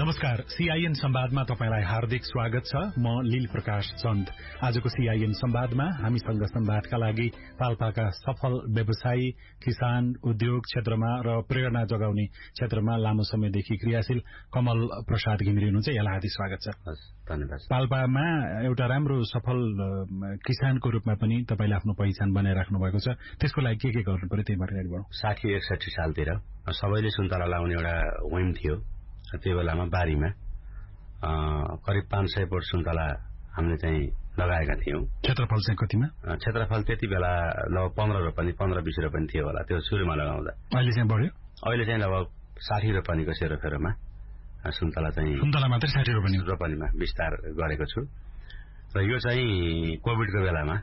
नमस्कार, सीआईएन संवादमा तपाईलाई हार्दिक स्वागत छ। म लील प्रकाश चन्द। आजको सीआईएन संवादमा हामीसँग संवादका लागि पाल्पाका सफल व्यवसायी, किसान, उद्योग क्षेत्रमा र प्रेरणा जगाउने क्षेत्रमा लामो समयदेखि क्रियाशील कमल प्रसाद घिमिरे हुनुहुन्छ। यहाँलाई हार्दिक स्वागत छ। धन्यवाद। पाल्पामा एउटा राम्रो सफल किसानको रूपमा पनि तपाईले आफ्नो पहिचान बनाइराख्नु भएको छ। त्यसको लागि के गर्नु पर्यो त्यही बारे बढौं। 60-61 सालतिर सबैले सुन्तला लाउने एउटा व्हिम थियो। त्यो बेलामा बारीमा करिब 500 बोट सुन्तला हामीले चाहिँ लगाएका थियौं। क्षेत्रफल चाहिँ कतिमा? क्षेत्रफल त्यति बेला लगभग 15 रोपनी 15-20 रोपनी थियो होला त्यो सुरुमा लगाउँदा। अहिले चाहिँ बढ्यो? अहिले चाहिँ लगभग 60 रोपनीको सेरोफेरोमा सुन्तला मात्रै 60 रोपनीमा विस्तार गरेको छु। र यो चाहिँ कोभिडको बेलामा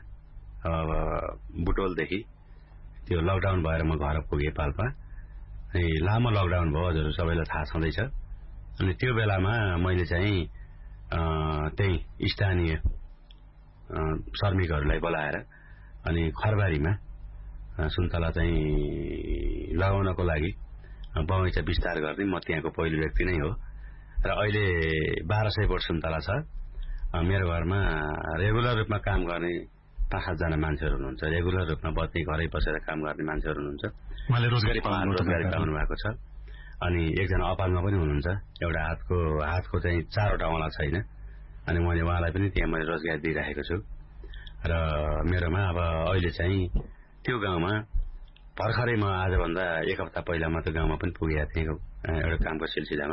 बुटोलदेखि त्यो लकडाउन भएर म घर पुगेँ पाल्पा। लामो लकडाउन भयो, हजुरहरू सबैलाई थाहा छँदैछ। अनि त्यो बेलामा मैले चाहिँ त्यही स्थानीय श्रमिकहरूलाई बोलाएर अनि खरबारीमा सुन्तला चाहिँ लगाउनको लागि बगैँचा विस्तार गर्ने म त्यहाँको पहिलो व्यक्ति नै हो। र अहिले 1200 बोट सुन्तला छ। मेरो घरमा रेगुलर रूपमा काम गर्ने 5-7 जना मान्छेहरू हुनुहुन्छ। रेगुलर रूपमा बत्ती घरै बसेर काम गर्ने मान्छेहरू हुनुहुन्छ। उहाँले रोजगारी पाउनु भएको छ। अनि एकजना अपालमा पनि हुनुहुन्छ। एउटा हातको चाहिँ 4वटा औँला छैन। अनि मैले उहाँलाई पनि त्यहाँ मैले रोजगारी दिइराखेको छु। र मेरोमा अब अहिले चाहिँ त्यो गाउँमा भर्खरै म आजभन्दा 1 हप्ता पहिला म त्यो गाउँमा पनि पुगेको थिएँ एउटा कामको सिलसिलामा।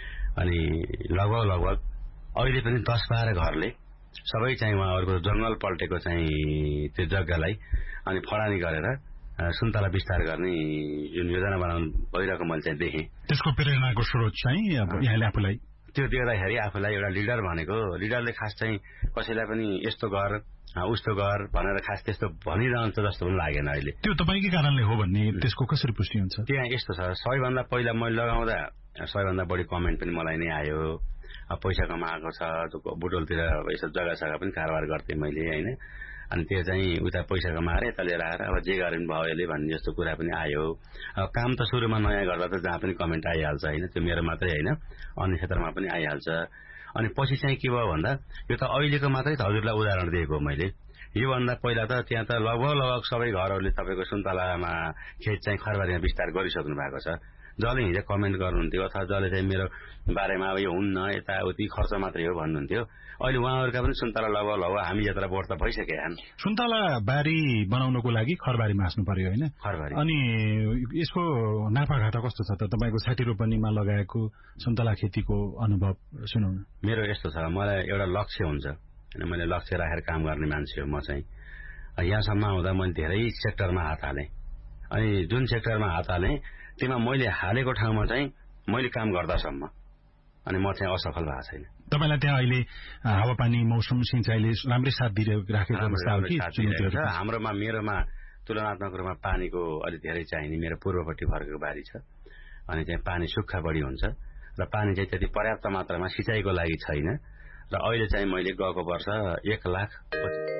अनि लगभग अहिले पनि 10-12 घरले सबै चाहिँ उहाँहरूको जंगल पल्टेको चाहिँ त्यो जग्गालाई अनि फडानी गरेर सुन्तला विस्तार गर्ने जुन योजना बनाउनु भइरहेको मैले चाहिँ देखेँ। त्यसको प्रेरणाको स्रोत चाहिँ अब यहाँले आफूलाई त्यो देख्दाखेरि आफूलाई एउटा लिडर भनेको लिडरले खास चाहिँ कसैलाई पनि यस्तो गर उस्तो गर भनेर खास त्यस्तो भनिरहन्छ जस्तो पनि लागेन अहिले। त्यो तपाईकै कारणले हो भन्ने त्यसको कसरी पुष्टि हुन्छ? त्यहाँ यस्तो छ, सबैभन्दा पहिला मैले लगाउँदा सबैभन्दा बढी कमेन्ट पनि मलाई नै आयो। पैसा कमाएको छ, बुटोलतिर यसो जग्गा पनि कारोबार गर्थेँ मैले हैन। अनि त्यो चाहिँ उता पैसा कमाएर यता लिएर आएर अब जे गरे पनि भयो यसले भन्ने जस्तो कुरा पनि आयो। काम त सुरुमा नयाँ गर्दा त जहाँ पनि कमेन्ट आइहाल्छ हैन। त्यो मेरो मात्रै हैन, अन्य क्षेत्रमा पनि आइहाल्छ। अनि पछि चाहिँ के भयो भन्दा यो त अहिलेको मात्रै त हजुरलाई उदाहरण दिएको मैले। योभन्दा पहिला त त्यहाँ त लगभग सबै घरहरूले तपाईँको सुन्तलामा खेत चाहिँ खरबारीमा विस्तार गरिसक्नु भएको छ। जसले हिजो कमेन्ट गर्नुहुन्थ्यो अथवा जसले चाहिँ मेरो बारेमा अब यो हुन्न यताउति खर्च मात्रै हो भन्नुहुन्थ्यो, अहिले उहाँहरूका पनि सुन्तला लगभग हामी जत्रा बोट त भइसकेका छन्। सुन्तला बारी बनाउनको लागि खरबारी मास्नु पर्यो हैन? खरबारी। अनि यसको नाफाघाटा कस्तो छ त? तपाईको 60 रोपनीमा लगाएको सुन्तला खेतीको अनुभव सुनाउनु। मेरो यस्तो छ, मलाई एउटा लक्ष्य हुन्छ हैन। मैले लक्ष्य राखेर काम गर्ने मान्छे हो म चाहिँ। यहाँसम्म आउँदा मैले धेरै सेक्टरमा हात हालेँ। अनि जुन सेक्टरमा हात हालेँ त्यसमा मैले हालेको ठाउँमा चाहिँ मैले काम गर्दासम्म अनि म चाहिँ असफल भएको छैन। तपाईलाई त्यहाँ अहिले हावापानी मौसम सिंचाइले राम्रै साथ दिइराखेको अवस्था हो कि? हाम्रोमा मेरोमा तुलनात्मक रूपमा पानीको अलि धेरै चाहिने मेरो पूर्वपट्टि फर्केको बारी छ। अनि त्यहाँ पानी सुक्खा बढी हुन्छ र पानी चाहिँ त्यति पर्याप्त मात्रामा सिंचाइको लागि छैन। र अहिले चाहिँ मैले गएको वर्ष 1,00,000